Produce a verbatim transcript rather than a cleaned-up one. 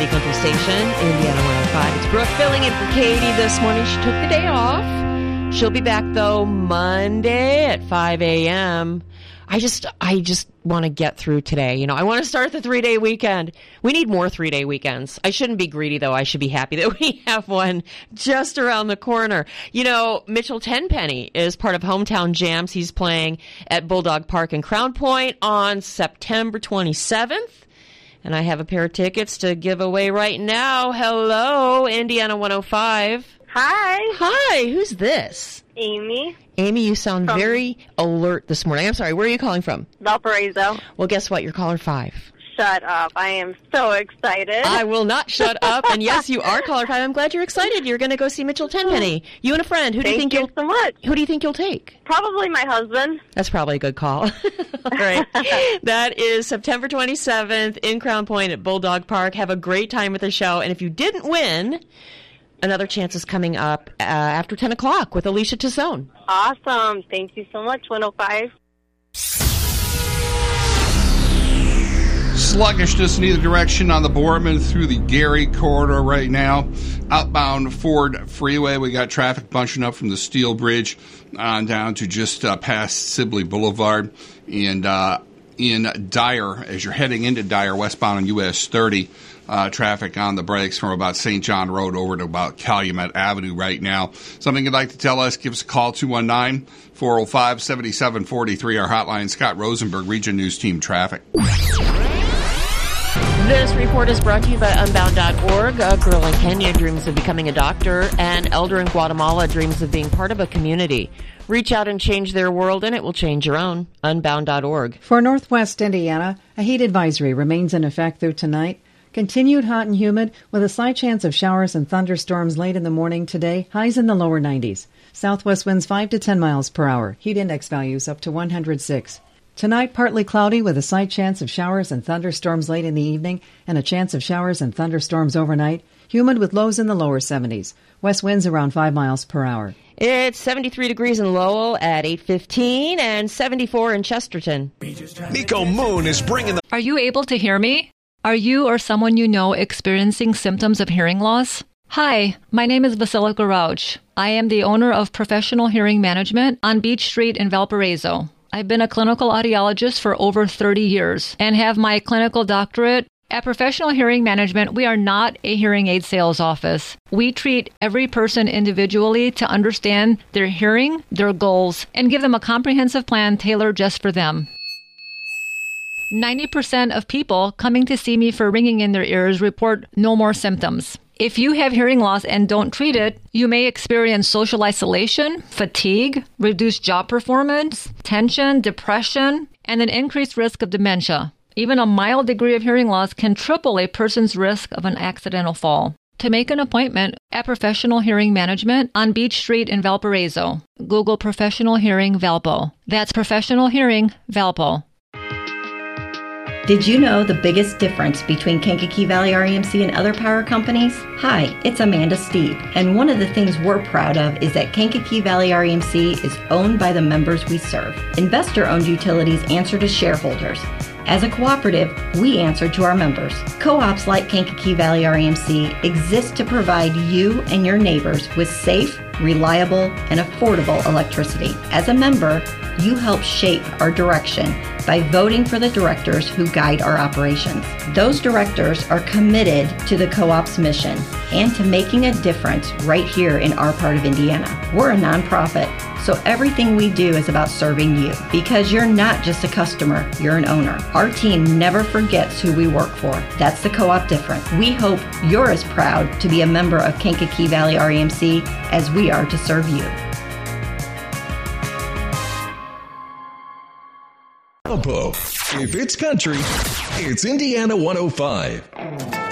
Community Country Station, Indiana one oh five. It's Brooke filling in for Katie this morning. She took the day off. She'll be back, though, Monday at five a.m. I just, I just want to get through today. You know, I want to start the three-day weekend. We need more three-day weekends. I shouldn't be greedy, though. I should be happy that we have one just around the corner. You know, Mitchell Tenpenny is part of Hometown Jams. He's playing at Bulldog Park in Crown Point on September twenty-seventh. And I have a pair of tickets to give away right now. Hello, Indiana one oh five. Hi. Hi, who's this? Amy. Amy, you sound From very alert this morning. I'm sorry, where are you calling from? Valparaiso. Well, guess what? You're caller five. Shut up. I am so excited. I will not shut up. And yes, you are caller five. I'm glad you're excited. You're going to go see Mitchell Tenpenny. You and a friend. Who do you Thank think you you'll so much. Who do you think you'll take? Probably my husband. That's probably a good call. All right. That is September twenty-seventh in Crown Point at Bulldog Park. Have a great time with the show. And if you didn't win, another chance is coming up uh, after ten o'clock with Alicia Tassone. Awesome. Thank you so much, one oh five. Sluggishness in either direction on the Boardman through the Gary corridor right now. Outbound Ford Freeway, we got traffic bunching up from the Steel Bridge on down to just uh, past Sibley Boulevard. And uh, in Dyer, as you're heading into Dyer, westbound on U S thirty, uh, traffic on the brakes from about Saint John Road over to about Calumet Avenue right now. Something you'd like to tell us, give us a call, two one nine, four oh five, seven seven four three, our hotline. Scott Rosenberg, Region News Team Traffic. This report is brought to you by Unbound dot org. A girl in Kenya dreams of becoming a doctor. An elder in Guatemala dreams of being part of a community. Reach out and change their world, and it will change your own. Unbound dot org. For Northwest Indiana, a heat advisory remains in effect through tonight. Continued hot and humid with a slight chance of showers and thunderstorms late in the morning today. Highs in the lower nineties. Southwest winds five to ten miles per hour. Heat index values up to one hundred six. Tonight, partly cloudy with a slight chance of showers and thunderstorms late in the evening and a chance of showers and thunderstorms overnight. Humid with lows in the lower seventies. West winds around five miles per hour. It's seventy-three degrees in Lowell at eight fifteen and seventy-four in Chesterton. Nico Moon is bringing the... Are you able to hear me? Are you or someone you know experiencing symptoms of hearing loss? Hi, my name is Vasilika Rauch. I am the owner of Professional Hearing Management on Beach Street in Valparaiso. I've been a clinical audiologist for over thirty years and have my clinical doctorate. At Professional Hearing Management, we are not a hearing aid sales office. We treat every person individually to understand their hearing, their goals, and give them a comprehensive plan tailored just for them. ninety percent of people coming to see me for ringing in their ears report no more symptoms. If you have hearing loss and don't treat it, you may experience social isolation, fatigue, reduced job performance, tension, depression, and an increased risk of dementia. Even a mild degree of hearing loss can triple a person's risk of an accidental fall. To make an appointment at Professional Hearing Management on Beach Street in Valparaiso, Google Professional Hearing Valpo. That's Professional Hearing Valpo. Did you know the biggest difference between Kankakee Valley R E M C and other power companies? Hi, it's Amanda Steeb, and one of the things we're proud of is that Kankakee Valley R E M C is owned by the members we serve. Investor-owned utilities answer to shareholders. As a cooperative, we answer to our members. Co-ops like Kankakee Valley R E M C exist to provide you and your neighbors with safe, reliable, and affordable electricity. As a member, you help shape our direction by voting for the directors who guide our operations. Those directors are committed to the co-op's mission and to making a difference right here in our part of Indiana. We're a nonprofit, so everything we do is about serving you because you're not just a customer, you're an owner. Our team never forgets who we work for. That's the co-op difference. We hope you're as proud to be a member of Kankakee Valley R E M C as we are to serve you. If it's country, it's Indiana one oh five.